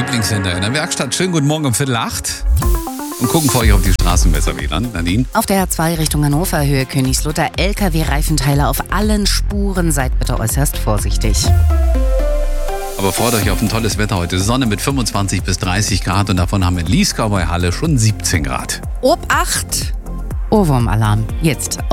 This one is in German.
Lieblingssender in der Werkstatt. Schönen guten Morgen um 7:45. Und gucken vor euch auf die Straßen besser wieder. Nadine? Auf der A2 Richtung Hannover, Höhe Königslutter, LKW-Reifenteile auf allen Spuren. Seid bitte äußerst vorsichtig. Aber freut euch auf ein tolles Wetter heute. Sonne mit 25 bis 30 Grad und davon haben wir in Lieskau bei Halle schon 17 Grad. Obacht! Ohrwurmalarm. Jetzt